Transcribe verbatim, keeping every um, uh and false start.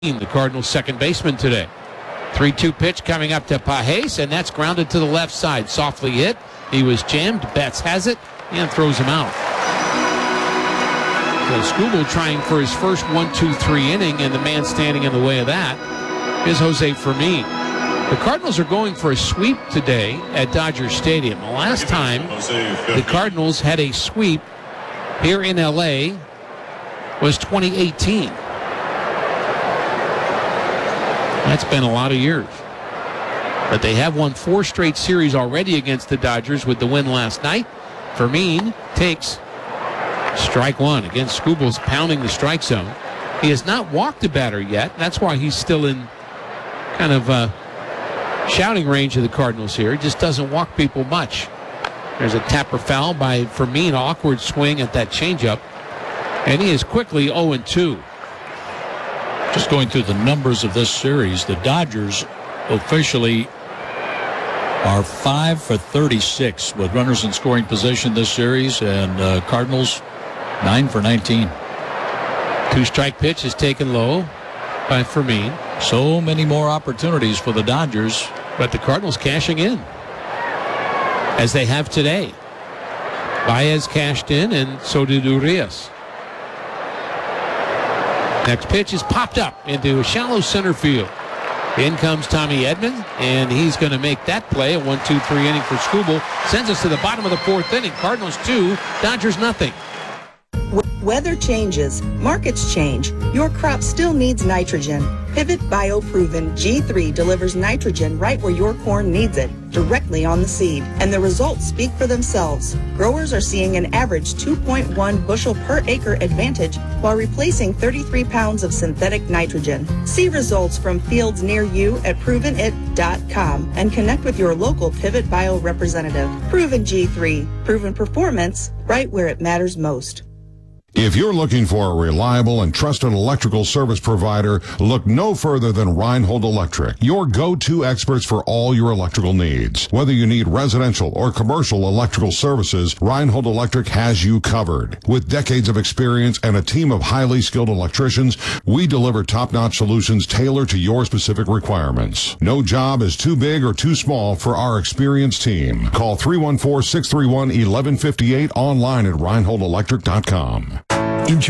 the Cardinals' second baseman today. three two pitch coming up to Pages, and that's grounded to the left side. Softly hit. He was jammed. Betts has it and throws him out. So Skubal trying for his first one two three inning, and the man standing in the way of that is Jose Fermin. The Cardinals are going for a sweep today at Dodger Stadium. The last time the Cardinals had a sweep here in L A was twenty eighteen. That's been a lot of years. But they have won four straight series already against the Dodgers with the win last night. Fermin takes strike one. Again, Skubal's pounding the strike zone. He has not walked a batter yet. That's why he's still in kind of uh, shouting range of the Cardinals here. He just doesn't walk people much. There's a tapper foul by Fermin. Awkward swing at that changeup. And he is quickly oh and two. Just going through the numbers of this series, the Dodgers officially are five for thirty-six with runners in scoring position this series, and uh, Cardinals nine for nineteen. Two-strike pitch is taken low by Fermin. So many more opportunities for the Dodgers. But the Cardinals cashing in, as they have today. Baez cashed in, and so did Urias. Next pitch is popped up into a shallow center field. In comes Tommy Edman, and he's going to make that play. A one two three inning for Skubal. Sends us to the bottom of the fourth inning. Cardinals two, Dodgers nothing. Weather changes, markets change. Your crop still needs nitrogen. Pivot Bio Proven G three delivers nitrogen right where your corn needs it, directly on the seed. And the results speak for themselves. Growers are seeing an average two point one bushel per acre advantage while replacing thirty-three pounds of synthetic nitrogen. See results from fields near you at proven it dot com and connect with your local Pivot Bio representative. Proven G three, proven performance right where it matters most. If you're looking for a reliable and trusted electrical service provider, look no further than Reinhold Electric, your go-to experts for all your electrical needs. Whether you need residential or commercial electrical services, Reinhold Electric has you covered. With decades of experience and a team of highly skilled electricians, we deliver top-notch solutions tailored to your specific requirements. No job is too big or too small for our experienced team. Call three one four, six three one, one one five eight online at reinhold electric dot com.